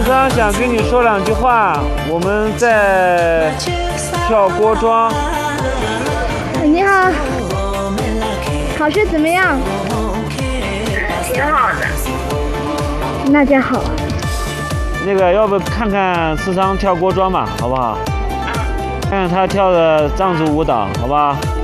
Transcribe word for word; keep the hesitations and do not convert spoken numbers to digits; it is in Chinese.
桑想跟你说两句话，我们在跳锅庄。 你好，考试怎么样？ 挺好的。 那就好。 那个，要不看看思桑跳锅庄吧，好不好？看看他跳的藏族舞蹈，好不好？